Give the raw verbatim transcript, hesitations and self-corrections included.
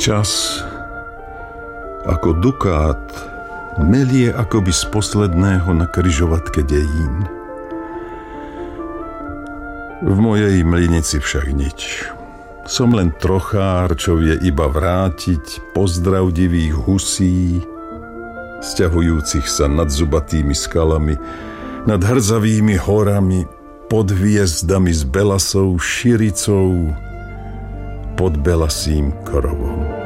Čas ako dukát melie akoby z posledného na kryžovatke dejín. V mojej mlynici však nič. Som len trochár, čo vie iba vrátiť pozdrav divých husí, sťahujúcich sa nad zubatými skalami, nad hrdzavými horami, pod hviezdami s belasou širicou, pod belasým krovom.